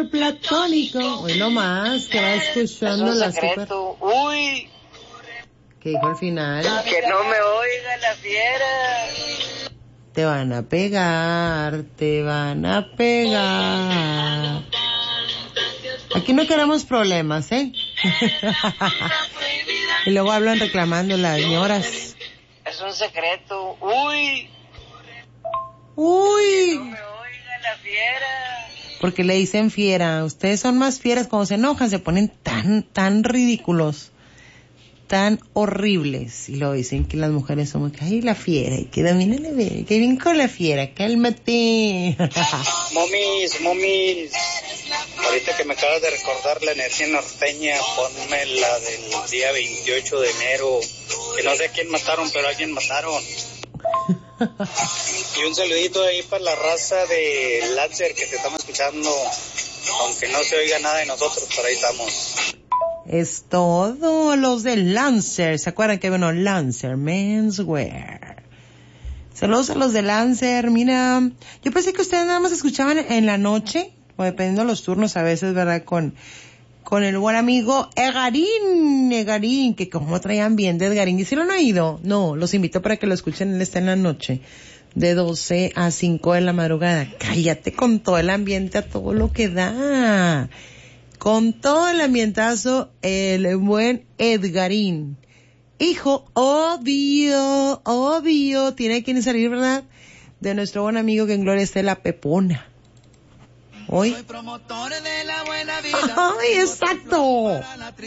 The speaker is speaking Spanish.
amor platónico. Hoy no más, que va escuchando la super... Uy. ¿Qué dijo al final? Que no me oiga la fiera. Te van a pegar, te van a pegar. Aquí no queremos problemas, ¿eh? Y luego hablan reclamando las señoras. Es un secreto. Uy. Uy. Que no me oiga la fiera. Porque le dicen fiera. Ustedes son más fieras. Cuando se enojan se ponen tan ridículos, tan horribles. Y luego dicen que las mujeres somos, ay, la fiera, y que dominen, que bien con la fiera, cálmate. Momis. Ahorita que me acabas de recordar la energía norteña, ponme la del día 28 de enero. Que no sé a quién mataron, pero a alguien mataron. Y un saludito ahí para la raza de Lancer que te estamos escuchando, aunque no se oiga nada de nosotros, por ahí estamos. Es todo, los de Lancer. ¿Se acuerdan que bueno, Lancer Menswear? Saludos a los de Lancer. Mira, yo pensé que ustedes nada más escuchaban en la noche, o dependiendo de los turnos a veces, ¿verdad? Con el buen amigo Egarín, que como trae ambiente Edgarín. ¿Y si lo han oído? No, los invito para que lo escuchen, él está en la noche, de 12 a 5 de la madrugada. Cállate, con todo el ambiente a todo lo que da. Con todo el ambientazo, el buen Edgarín. Hijo, obvio, tiene que salir, ¿verdad? De nuestro buen amigo que en gloria esté la Pepona. Hoy. Soy promotor de la buena vida. ¡Ay, exacto!